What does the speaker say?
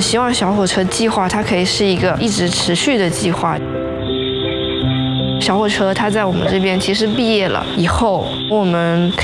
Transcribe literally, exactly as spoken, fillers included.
希望小火车计划它可以是一个一直持续的计划。小火车它在我们这边其实毕业了以后，我们